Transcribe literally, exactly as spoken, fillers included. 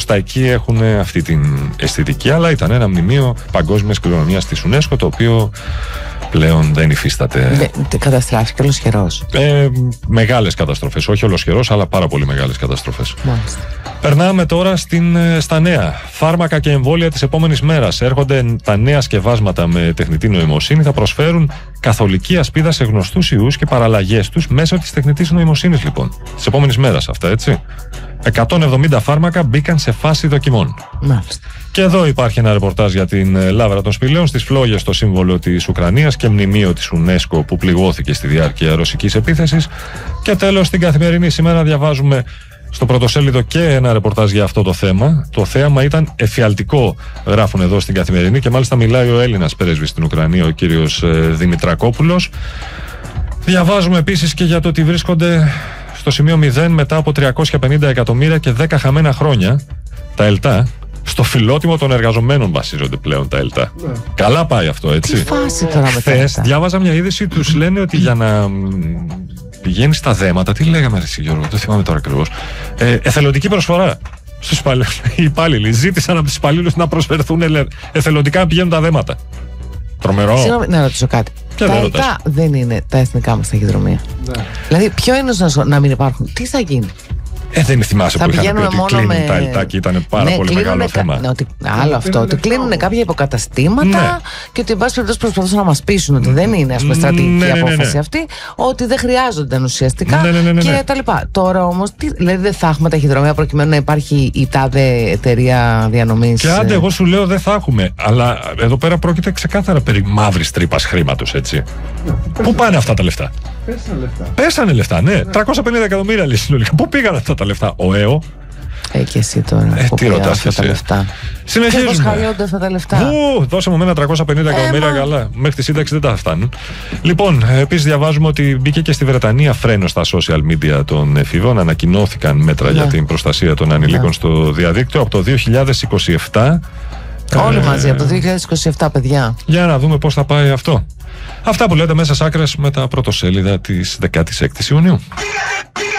τα εκεί έχουν αυτή την αισθητική, αλλά ήταν ένα μνημείο παγκόσμιας κληρονομιάς της UNESCO, το οποίο πλέον δεν υφίσταται. Δεν καταστράφηκε ολοσχερός. Ε, μεγάλες καταστροφές, όχι ολοσχερός, αλλά πάρα πολύ μεγάλες καταστροφές. Μάλιστα. Περνάμε τώρα στην, στα νέα. Φάρμακα και εμβόλια της επόμενης μέρας. Έρχονται τα νέα σκευάσματα με τεχνητή νοημοσύνη. Θα προσφέρουν καθολική ασπίδα σε γνωστούς ιούς και παραλλαγές τους μέσω της τεχνητής νοημοσύνης, λοιπόν. Της επόμενης μέρας αυτά, έτσι. εκατόν εβδομήντα φάρμακα μπήκαν σε φάση δοκιμών. Μάλιστα. Και εδώ υπάρχει ένα ρεπορτάζ για την Λάβρα των Σπηλαίων, στις φλόγες, το σύμβολο της Ουκρανίας και μνημείο της UNESCO που πληγώθηκε στη διάρκεια ρωσικής επίθεσης. Και τέλος, στην Καθημερινή σήμερα διαβάζουμε στο πρωτοσέλιδο και ένα ρεπορτάζ για αυτό το θέμα. Το θέαμα ήταν εφιαλτικό, γράφουν εδώ στην Καθημερινή, και μάλιστα μιλάει ο Έλληνας πρέσβης στην Ουκρανία, ο κύριος Δημητρακόπουλος. Διαβάζουμε επίσης και για το ότι βρίσκονται στο σημείο μηδέν μετά από τριακόσια πενήντα εκατομμύρια και δέκα χαμένα χρόνια τα ΕΛΤΑ. Στο φιλότιμο των εργαζομένων βασίζονται πλέον τα ΕΛΤΑ. Ναι. Καλά πάει αυτό, έτσι. Τι φάση τώρα με τα ΕΛΤΑ. Διάβαζα μια είδηση, τους λένε ότι για να πηγαίνει στα δέματα, τι λέγαμε εσύ Γιώργο, δεν θυμάμαι τώρα ακριβώς, ε, εθελοντική προσφορά στους υπαλλήλους. Οι υπάλληλοι ζήτησαν από τους υπαλλήλους να προσφερθούν εθελοντικά να πηγαίνουν τα δέματα. Τρομερό. Συγγνώμη, να ρωτήσω κάτι. Και τα δεν ΕΛΤΑ δεν είναι τα εθνικά μας ταχυδρομεία. Ναι. Δηλαδή, ποιο είναι να, να μην υπάρχουν, τι θα γίνει. Ε, δεν θυμάσαι που είχαν πει ότι κλείνουν με... τα ΕΛΤΑ και ήταν πάρα ναι, πολύ μεγάλο κα... θέμα. Ναι, ότι... Άλλο αυτό, ότι κλείνουν κάποια υποκαταστήματα, ναι. Και ότι εν πάση περιπτώσει προσπαθούν να μας πείσουν ότι δεν είναι, ας πούμε, στρατηγική ναι, ναι, ναι, ναι. απόφαση αυτή, ότι δεν χρειάζονται ουσιαστικά ναι, ναι, ναι, ναι, ναι. και τα λοιπά. Τώρα όμως, τι... δηλαδή δεν θα έχουμε ταχυδρομεία προκειμένου να υπάρχει η τάδε εταιρεία διανομής. Και άντε, εγώ σου λέω δεν θα έχουμε. Αλλά εδώ πέρα πρόκειται ξεκάθαρα περί μαύρης τρύπας χρήματος, έτσι. Ναι, πού πάνε αυτά τα λεφτά. Πέσανε λεφτά. Πέσανε λεφτά, ναι. τριακόσια πενήντα εκατομμύρια λέει συνολικά. Πού πήγαν αυτά τα λεφτά, ο ΕΟ. Ε, και εσύ τώρα. Ε, τι ρωτάς αυτά τα λεφτά. Συνεχίζουμε. Πώς χαλιώνται αυτά τα λεφτά. Ου, δώσε μου εμένα τριακόσια πενήντα εκατομμύρια, ε, καλά. Μέχρι τη σύνταξη δεν τα φτάνουν. Λοιπόν, επίσης διαβάζουμε ότι μπήκε και στη Βρετανία φρένο στα social media των εφήβων. Ανακοινώθηκαν μέτρα yeah. για την προστασία των ανηλίκων yeah. στο διαδίκτυο από το δύο χιλιάδες είκοσι επτά. Όλοι ε, μαζί, από το δύο χιλιάδες είκοσι επτά, παιδιά. Για να δούμε πώς θα πάει αυτό. Αυτά που λέτε μέσα σ' άκρες με τα πρωτοσέλιδα της δεκαέξι Ιουνίου.